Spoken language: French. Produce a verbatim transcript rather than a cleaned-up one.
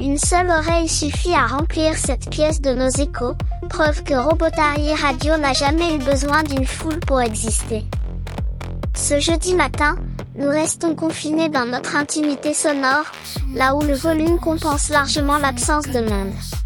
Une seule oreille suffit à remplir cette pièce de nos échos, preuve que Robotari Radio n'a jamais eu besoin d'une foule pour exister. Ce jeudi matin, nous restons confinés dans notre intimité sonore, là où le volume compense largement l'absence de monde.